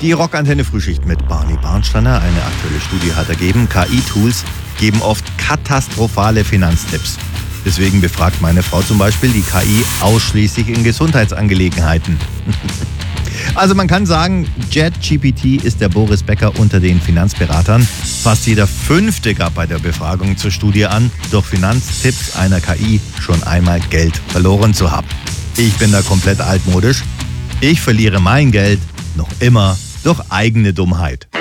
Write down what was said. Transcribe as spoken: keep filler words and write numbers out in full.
Die Rockantenne Frühschicht mit Barney Barnsteiner. Eine aktuelle Studie hat ergeben, K I-Tools geben oft katastrophale Finanztipps. Deswegen befragt meine Frau zum Beispiel die K I ausschließlich in Gesundheitsangelegenheiten. Also man kann sagen, ChatGPT ist der Boris Becker unter den Finanzberatern. Fast jeder Fünfte gab bei der Befragung zur Studie an, durch Finanztipps einer K I schon einmal Geld verloren zu haben. Ich bin da komplett altmodisch. Ich verliere mein Geld noch immer durch eigene Dummheit.